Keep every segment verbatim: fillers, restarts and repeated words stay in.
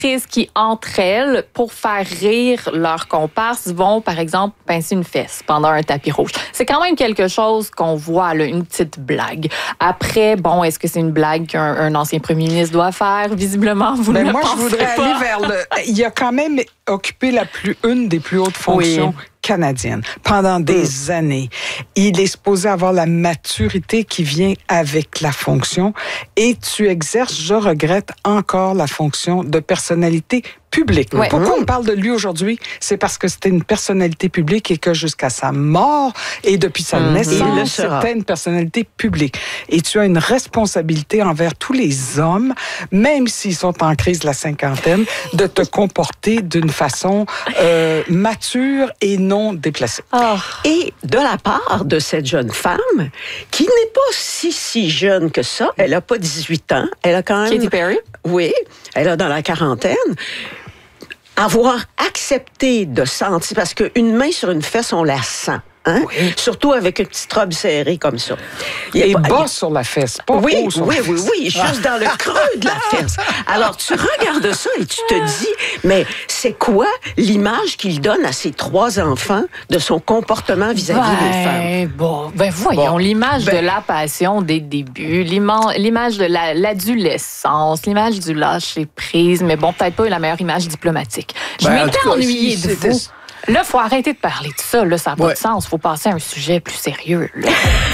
qui, entre elles, pour faire rire leurs comparses, vont, par exemple, pincer une fesse pendant un tapis rouge. C'est quand même quelque chose qu'on voit, là, une petite blague. Après, bon, est-ce que c'est une blague qu'un un ancien premier ministre doit faire? Visiblement, vous ben ne le moi, pensez je voudrais pas. aller vers le... Il a quand même occupé la plus, une des plus hautes fonctions oui. canadiennes pendant des mmh. années. Il est supposé avoir la maturité qui vient avec la fonction et tu exerces, je regrette, encore la fonction de personnalité publique. Ouais. Pourquoi mmh. on parle de lui aujourd'hui? C'est parce que c'était une personnalité publique et que jusqu'à sa mort et depuis sa mmh. naissance, c'était une personnalité publique. Et tu as une responsabilité envers tous les hommes, même s'ils sont en crise de la cinquantaine, de te comporter d'une façon euh, mature et non déplacée. Oh. Et de la part de cette jeune femme, qui n'est pas si, si jeune que ça, elle n'a pas dix-huit ans, elle a quand même... Katy Perry? Oui, elle a dans la quarantaine. Avoir accepté de sentir, parce qu'une main sur une fesse, on la sent. Hein? Oui. Surtout avec une petite robe serrée comme ça. Il Et pas, bas il... sur la fesse, pas oui, haut sur oui, la oui, fesse. Oui, oui, juste dans le creux de la fesse. Alors, tu regardes ça et tu te dis, mais c'est quoi l'image qu'il donne à ses trois enfants de son comportement vis-à-vis ben, des femmes? Bon, ben voyons, bon. l'image ben, de la passion des débuts, l'image de la, l'adolescence, l'image du lâcher-prise, mais bon, peut-être pas la meilleure image diplomatique. Je ben, m'étais ennuyée de vous. Là, il faut arrêter de parler de ça. Là, ça n'a pas ouais. de sens. Il faut passer à un sujet plus sérieux. Là.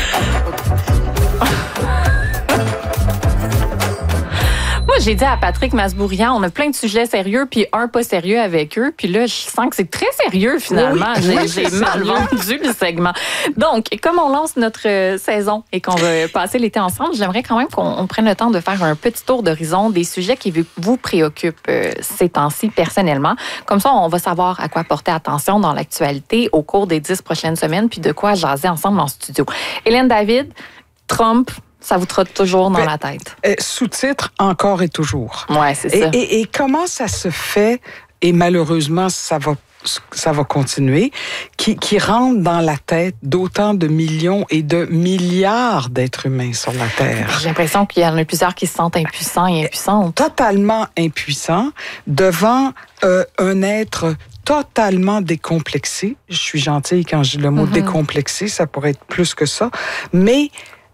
Moi, j'ai dit à Patrick Masbourian, on a plein de sujets sérieux, puis un pas sérieux avec eux. Puis là, je sens que c'est très sérieux, finalement. Oui, j'ai, j'ai mal vendu le segment. Donc, comme on lance notre saison et qu'on va passer l'été ensemble, j'aimerais quand même qu'on on prenne le temps de faire un petit tour d'horizon des sujets qui vous préoccupent euh, ces temps-ci personnellement. Comme ça, on va savoir à quoi porter attention dans l'actualité au cours des dix prochaines semaines, puis de quoi jaser ensemble en studio. Hélène David, Trump... Ça vous trotte toujours dans ben, la tête. Euh, sous-titre, encore et toujours. Oui, c'est ça. Et, et, et comment ça se fait, et malheureusement, ça va ça va continuer, qui, qui rentre dans la tête d'autant de millions et de milliards d'êtres humains sur la Terre. J'ai l'impression qu'il y en a plusieurs qui se sentent impuissants et impuissantes. Totalement impuissants devant euh, un être totalement décomplexé. Je suis gentille quand je dis le mot mm-hmm. décomplexé, ça pourrait être plus que ça, mais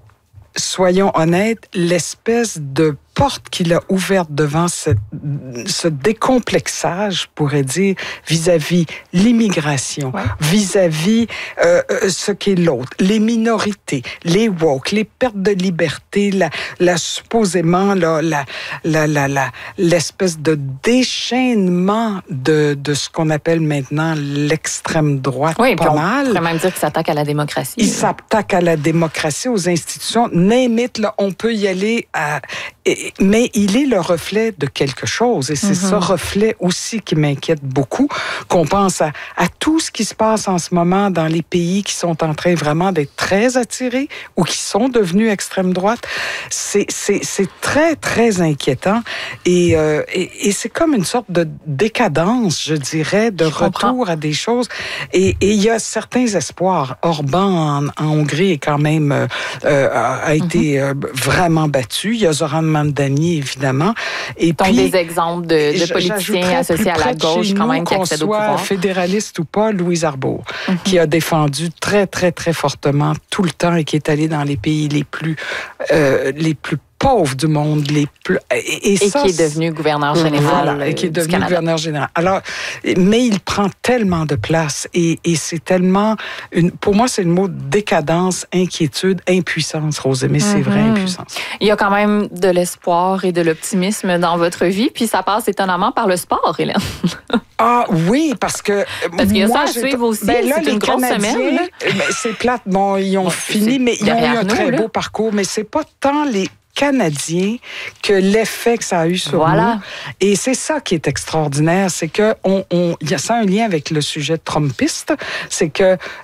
soyons honnêtes, l'espèce de porte qu'il a ouverte devant cette, ce décomplexage, je pourrais dire, vis-à-vis l'immigration, ouais. vis-à-vis euh, ce qu'est l'autre, les minorités, les woke, les pertes de liberté, la, la supposément là, la, la, la, la, l'espèce de déchaînement de, de ce qu'on appelle maintenant l'extrême droite. Oui, pas on mal. On pourrait même dire qu'il s'attaque à la démocratie. Il s'attaque à la démocratie, aux institutions. Name it, là, on peut y aller à... Et, mais il est le reflet de quelque chose. Et c'est mm-hmm. ce reflet aussi qui m'inquiète beaucoup, qu'on pense à, à tout ce qui se passe en ce moment dans les pays qui sont en train vraiment d'être très attirés ou qui sont devenus extrême droite. C'est, c'est, c'est très, très inquiétant. Et, euh, et, et c'est comme une sorte de décadence, je dirais, de je retour comprends. À des choses. Et, et il y a certains espoirs. Orban, en, en Hongrie, est quand même euh, a, a été mm-hmm. euh, vraiment battu. Il y a Zoran Mamdani, évidemment. Et donc, puis, des exemples de, de politiciens associés à la gauche, quand même, qui accèdent au pouvoir. Qu'on soit fédéraliste ou pas, Louise Arbour, mm-hmm. qui a défendu très, très, très fortement tout le temps et qui est allé dans les pays les plus, euh, les plus pauvres du monde, les plus... Et, et, ça, qui est devenu gouverneur général. Voilà, et qui est devenu gouverneur général. Alors, mais il prend tellement de place et, et c'est tellement... Une, pour moi, c'est le mot décadence, inquiétude, impuissance, Rosemée, mm-hmm. c'est vrai, impuissance. Il y a quand même de l'espoir et de l'optimisme dans votre vie, puis ça passe étonnamment par le sport, Hélène. Ah oui, parce que... Parce qu'il y a moi, ça à suivre aussi, ben là, c'est une grosse semaine. Là. Ben, c'est plate, bon, ils ont bon, fini, mais ils ont eu un nous, très là. beau parcours, mais c'est pas tant les Canadiens que l'effet que ça a eu sur voilà. nous. Et c'est ça qui est extraordinaire, c'est que on, on, y a ça un lien avec le sujet trumpiste, c'est que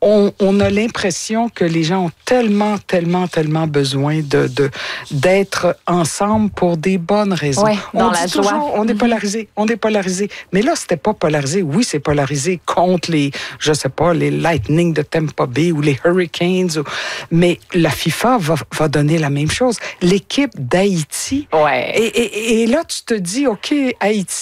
on, on a l'impression que les gens ont tellement, tellement, tellement besoin de, de d'être ensemble pour des bonnes raisons. Ouais, dans on la dit joie. toujours, on est polarisé, on est polarisé. Mais là, c'était pas polarisé. Oui, c'est polarisé contre les, je sais pas, les Lightning de Tampa Bay ou les Hurricanes. Ou, mais la FIFA va, va donner la même chose. L'équipe d'Haïti. Ouais. Et, et, et là, tu te dis, OK, Haïti,